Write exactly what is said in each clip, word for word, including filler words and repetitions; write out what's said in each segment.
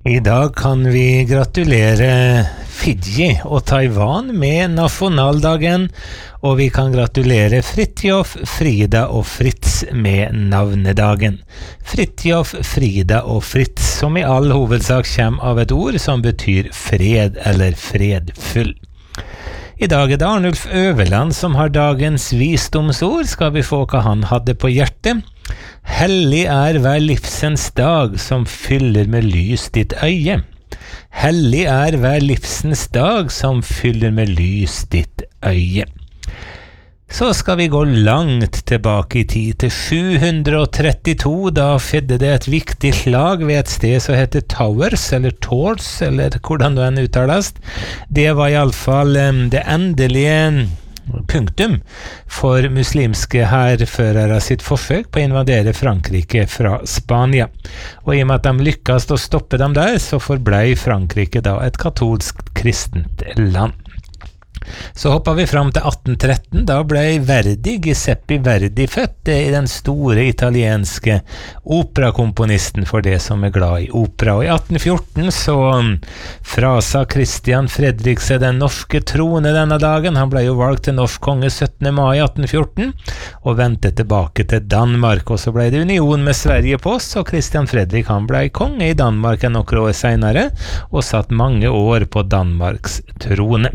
I dag kan vi gratulere Fiji og Taiwan med nasjonaldagen, og vi kan gratulere Fridtjof, Frida og Fritz med navnedagen. Fridtjof, Frida og Fritz, som i all hovedsak kommer av et ord som betyr fred eller fredfull. I dag er det Arnulf Øverland som har dagens visdomsord. Skal vi få hva han hadde på hjertet? Hellig er hver livsens dag som fyller med lys ditt øye. Hellig er hver livsens dag som fyller med lys ditt øye. Så skal vi gå langt tilbake i tid, til sju hundre trettito. Da fedde det et viktig slag ved et sted som heter Towers, eller Tours, eller hvordan det enn uttales. Det var i alle fall um, det endelige punktum for muslimske hærførere sitt forsøk på å invadere Frankrike fra Spania. Og i og med at de lykkes å stoppe dem der, så forblei Frankrike da et katolsk kristent land. Så hoppet vi fram til atten tretten. Da ble Verdi, Giuseppe Verdi, født, i den store italienske operakomponisten for det som er glad i opera. Og i atten fjorten så frasa Christian Fredrik seg den norske trone denne dagen. Han ble jo valgt til norsk konge syttende mai atten fjorten og vendte tilbake til Danmark. Og så ble det union med Sverige på oss, og Christian Fredrik han ble konge i Danmark noen år senere og satt mange år på Danmarks trone.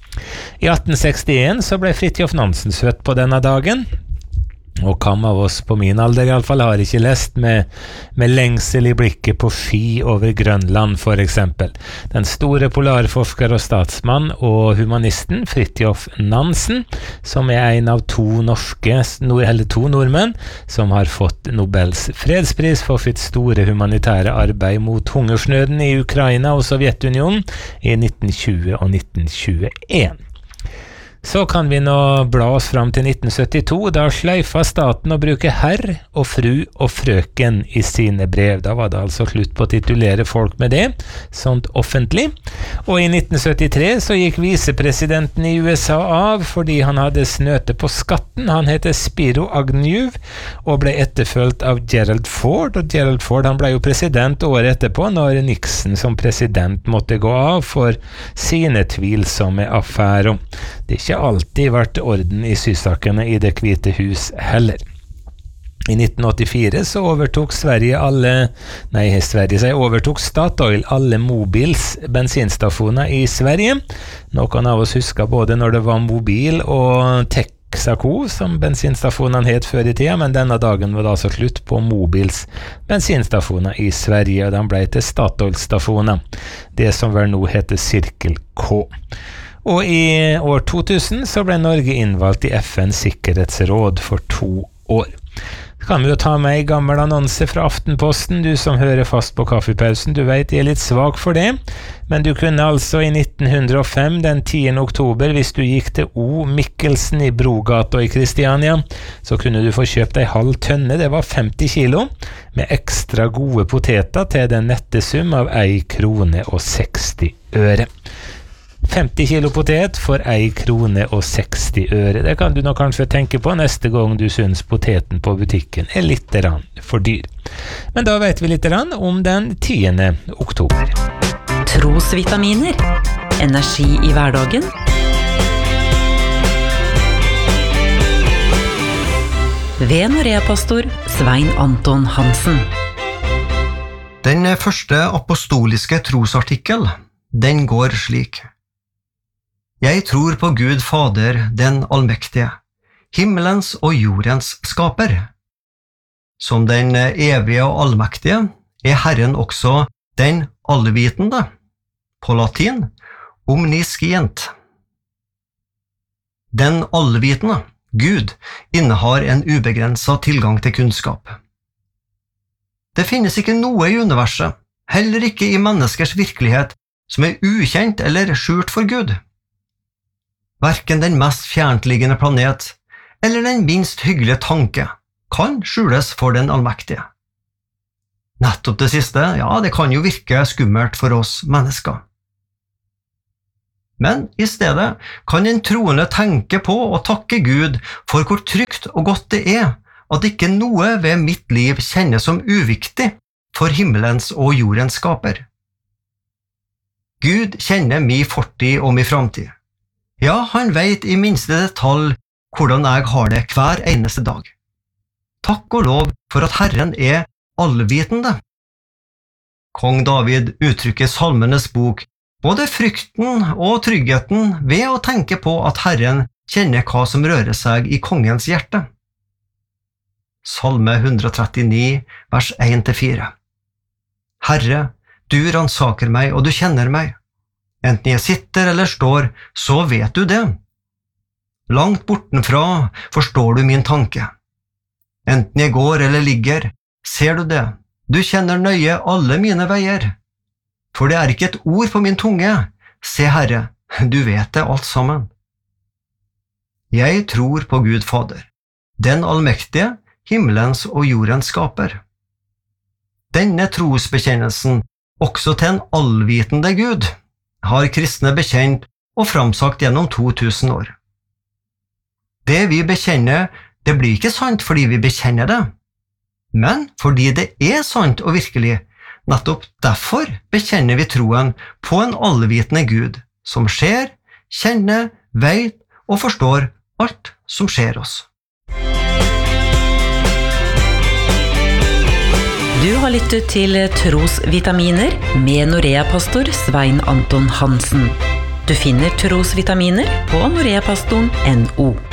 I atten sekstien så ble Fridtjof Nansen født på denne dagen, og hvem av oss på min alder i alle fall har ikke lest med, med lengsel i blikket på ski over Grønland for eksempel. Den store polarforsker og statsmann og humanisten Fridtjof Nansen, som er en av to norske, eller to nordmenn, som har fått Nobels fredspris for sitt store humanitære arbeid mot hungersnøden i Ukraina og Sovjetunionen i nitten tjue og nitten tjueen. Så kan vi nå bla oss fram til nitten syttito, da sløyfa staten å bruke herr og fru og frøken i sine brev. Da var det altså slutt på å titulere folk med det, sånt offentlig. Og i nitten syttitre så gikk visepresidenten i U S A av fordi han hadde snøte på skatten. Han heter Spiro Agnew og ble etterfølgt av Gerald Ford, og Gerald Ford han ble jo president året etterpå når Nixon som president måtte gå av for sine tvilsomme affærer. Det er ikke alltid vært orden i sysakene i Det hvite hus heller. I nitten åttifire så overtok Sverige alle, nei, Sverige så overtok Statoil alle Mobils bensinstasjoner i Sverige. Noen av oss husker både når det var Mobil og Texaco som bensinstasjonene het før i tida, men denne dagen var det altså slutt på Mobils bensinstasjoner i Sverige, og de ble til Statoil-stasjoner, det som vel nå heter Circle K. Og i år to tusen så ble Norge innvalgt i F N's sikkerhetsråd for to år. Så kan vi jo ta med en gammel annonse fra Aftenposten. Du som hører fast på kaffepausen, du vet jeg er litt svak for det, men du kunne altså i nitten hundre og fem, den tiende oktober, hvis du gikk til O. Mikkelsen i Brogata i Kristiania, så kunne du få kjøpt ei halv tønne, det var femti kilo, med ekstra gode poteter til den nette sum av ei krone og seksti øre. femti kilo potet for ei krone og seksti øre. Det kan du nå kanskje tenke på neste gang du syns poteten på butikken er litt for dyr. Men da vet vi litt om den tiende oktober. Trosvitaminer. Energi i hverdagen. Ved Norea-pastor Svein Anton Hansen. Den første apostoliske trosartikkel, den går slik. Jeg tror på Gud Fader, den allmektige, himmelens og jordens skaper. Som den evige og allmektige er Herren også den allvitende, på latin omniscient. Den allvitende, Gud, innehar en ubegrenset tilgang til kunnskap. Det finnes ikke noe i universet, heller ikke i menneskers virkelighet, som er ukjent eller skjult for Gud. Hverken den mest fjerntliggende planet eller den minst hyggelige tanke kan skjules for den allmektige. Nettopp det siste, ja, det kan jo virke skummelt for oss mennesker. Men i stedet kan en troende tenke på og takke Gud for hvor trygt og godt det er at ikke noe ved mitt liv kjennes som uviktig for himmelens og jordens skaper. Gud kjenner min fortid og min framtid. Ja, han vet i minste detalj hvordan jeg har det hver eneste dag. Takk og lov for at Herren er allvitende. Kong David uttrykker Salmenes bok både frykten og tryggheten ved å tenke på at Herren kjenner hva som rører seg i kongens hjerte. Salme hundre trettini, vers én til fire. Herre, du ransaker meg og du kjenner meg. Enten jeg sitter eller står, så vet du det. Langt bortenfra forstår du min tanke. Enten jeg går eller ligger, ser du det. Du kjenner nøye alle mine veier. For det er ikke et ord på min tunge. Se, Herre, du vet det alt sammen. Jeg tror på Gud Fader, den allmektige, himmelens og jordens skaper. Denne trosbekjennelsen, også til en allvitende Gud, har kristne bekjent og framsagt gjennom to tusen år. Det vi bekjenner, det blir ikke sant fordi vi bekjenner det, men fordi det er sant og virkelig. Nettopp derfor bekjenner vi troen på en allvitende Gud, som ser, kjenner, vet og forstår alt som skjer oss. Du har lyttet til Trosvitaminer med Norea-pastor Svein Anton Hansen. Du finner Trosvitaminer på noreapastoren punktum no.